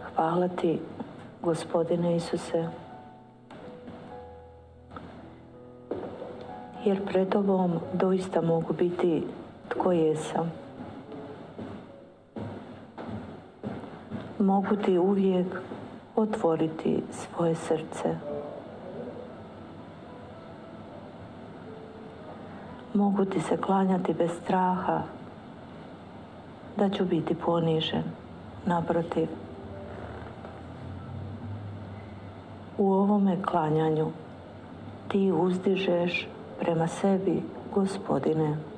Hvala ti, Gospodine Isuse, jer pred tobom doista mogu biti tko jesam. Mogu ti uvijek otvoriti svoje srce. Mogu ti se klanjati bez straha da ću biti ponižen. Naprotiv, u ovome klanjanju ti uzdižeš prema sebi, Gospodine,